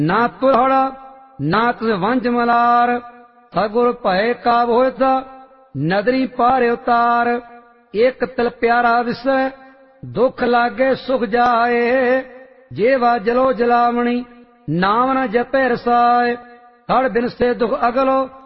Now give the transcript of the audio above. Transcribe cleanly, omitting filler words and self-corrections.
ਨਾ ਤੁਹੜਾ ਨਾ ਤੁਸ ਵੰਜ ਮਲਾਰ, ਸਗੁਰ ਭਏ ਕਾਬ ਹੋਇਸਾ ਨਦਰੀ ਪਾਰ ਉਤਾਰ। ਇੱਕ ਤਿਲ ਪਿਆਰਾ ਵਿਸੈ ਦੁੱਖ ਲਾਗੇ ਸੁਖ ਜਾਏ, ਜੇਵਾ ਜਲੋ ਜਲਾਵਣੀ ਨਾਮ ਨ ਜਪੈ ਰਸਾਏ। ਹੜ ਬਿਨ ਸੇ ਦੁਖ ਅਗਲੋ